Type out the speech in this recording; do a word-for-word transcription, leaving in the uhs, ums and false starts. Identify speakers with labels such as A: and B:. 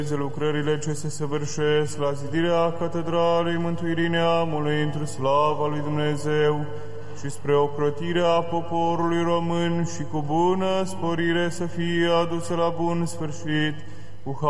A: lucrările ce se săvârșesc la zidirea Catedralei Mântuirii Neamului într-o slava lui Dumnezeu și spre ocrotirea poporului român și cu bună sporire să fie aduse la bun sfârșit